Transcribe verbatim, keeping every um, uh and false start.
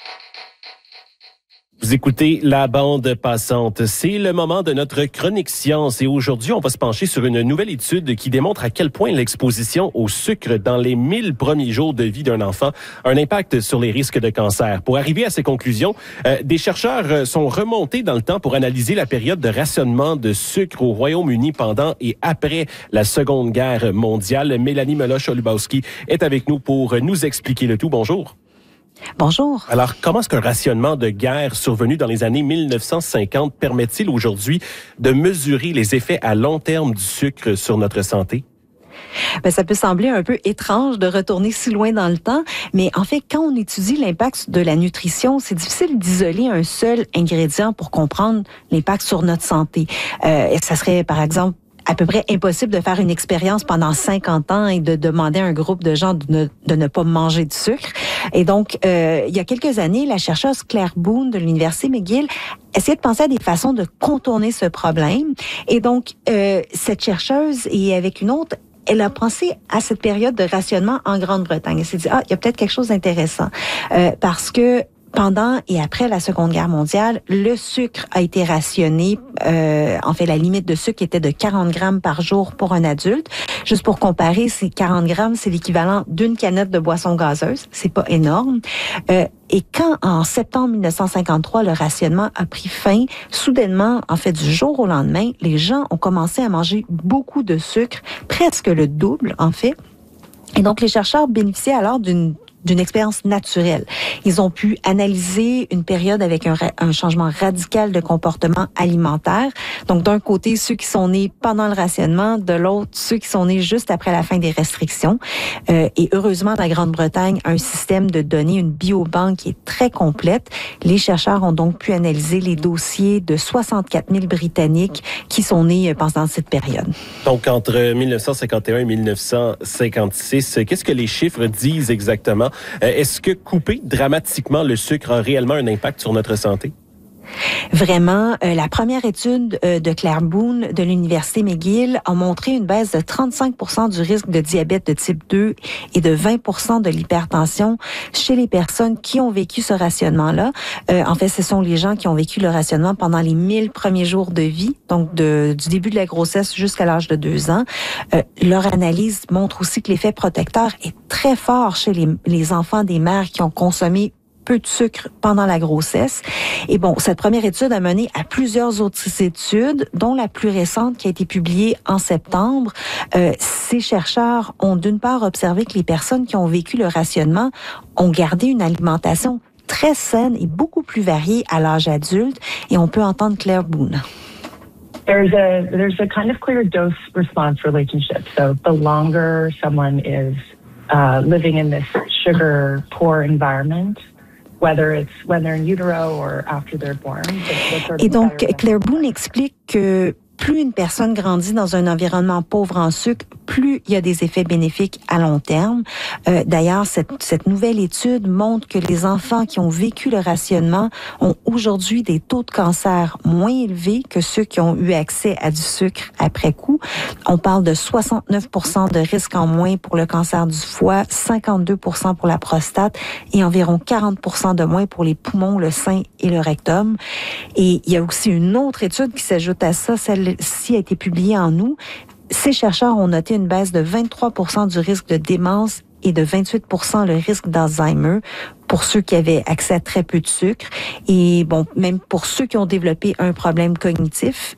Vous écoutez la bande passante. C'est le moment de notre chronique science et aujourd'hui, on va se pencher sur une nouvelle étude qui démontre à quel point l'exposition au sucre dans les mille premiers jours de vie d'un enfant a un impact sur les risques de cancer. Pour arriver à ces conclusions, euh, des chercheurs sont remontés dans le temps pour analyser la période de rationnement de sucre au Royaume-Uni pendant et après la Seconde Guerre mondiale. Mélanie Meloche-Olubowski est avec nous pour nous expliquer le tout. Bonjour. Bonjour. Alors, comment est-ce qu'un rationnement de guerre survenu dans les années mille neuf cent cinquante permet-il aujourd'hui de mesurer les effets à long terme du sucre sur notre santé? Ben, ça peut sembler un peu étrange de retourner si loin dans le temps, mais en fait, quand on étudie l'impact de la nutrition, c'est difficile d'isoler un seul ingrédient pour comprendre l'impact sur notre santé. Euh, ça serait, par exemple, à peu près impossible de faire une expérience pendant cinquante ans et de demander à un groupe de gens de ne, de ne pas manger du sucre. Et donc, euh, il y a quelques années, la chercheuse Claire Boone de l'Université McGill essayait de penser à des façons de contourner ce problème. Et donc, euh, cette chercheuse, et avec une autre, elle a pensé à cette période de rationnement en Grande-Bretagne. Elle s'est dit, ah, il y a peut-être quelque chose d'intéressant. Euh, parce que pendant et après la Seconde Guerre mondiale, le sucre a été rationné. Euh, en fait, la limite de sucre était de quarante grammes par jour pour un adulte. Juste pour comparer, ces quarante grammes, c'est l'équivalent d'une canette de boisson gazeuse. C'est pas énorme. Euh, et quand, en septembre mille neuf cent cinquante-trois, le rationnement a pris fin, soudainement, en fait, du jour au lendemain, les gens ont commencé à manger beaucoup de sucre, presque le double, en fait. Et donc, les chercheurs bénéficiaient alors d'une d'une expérience naturelle. Ils ont pu analyser une période avec un, un changement radical de comportement alimentaire. Donc, d'un côté, ceux qui sont nés pendant le rationnement, de l'autre, ceux qui sont nés juste après la fin des restrictions. Euh, et heureusement, la Grande-Bretagne a un système de données, une biobanque qui est très complète. Les chercheurs ont donc pu analyser les dossiers de soixante-quatre mille Britanniques qui sont nés pendant cette période. Donc, entre mille neuf cent cinquante et un et mille neuf cent cinquante-six, qu'est-ce que les chiffres disent exactement? Est-ce que couper dramatiquement le sucre a réellement un impact sur notre santé? Vraiment, euh, la première étude euh, de Claire Boone de l'Université McGill a montré une baisse de trente-cinq pour cent du risque de diabète de type deux et de vingt pour cent de l'hypertension chez les personnes qui ont vécu ce rationnement-là. Euh, en fait, ce sont les gens qui ont vécu le rationnement pendant les mille premiers jours de vie, donc de, du début de la grossesse jusqu'à l'âge de deux ans. Euh, leur analyse montre aussi que l'effet protecteur est très fort chez les, les enfants des mères qui ont consommé peu de sucre pendant la grossesse. Et bon, cette première étude a mené à plusieurs autres études, dont la plus récente qui a été publiée en septembre. Euh, ces chercheurs ont d'une part observé que les personnes qui ont vécu le rationnement ont gardé une alimentation très saine et beaucoup plus variée à l'âge adulte. Et on peut entendre Claire Boone. There's a there's a kind of clear dose-response relationship. So the longer someone is uh, living in this sugar-poor environment, whether it's when they're in utero or after they're born. Et donc, Claire Boone explique que plus une personne grandit dans un environnement pauvre en sucre, plus il y a des effets bénéfiques à long terme. Euh, d'ailleurs, cette, cette nouvelle étude montre que les enfants qui ont vécu le rationnement ont aujourd'hui des taux de cancer moins élevés que ceux qui ont eu accès à du sucre après coup. On parle de soixante-neuf pour cent de risque en moins pour le cancer du foie, cinquante-deux pour cent pour la prostate et environ quarante pour cent de moins pour les poumons, le sein et le rectum. Et il y a aussi une autre étude qui s'ajoute à ça, celle-ci a été publiée en août. Ces chercheurs ont noté une baisse de vingt-trois pour cent du risque de démence et de vingt-huit pour cent le risque d'Alzheimer pour ceux qui avaient accès à très peu de sucre. Et bon, même pour ceux qui ont développé un problème cognitif,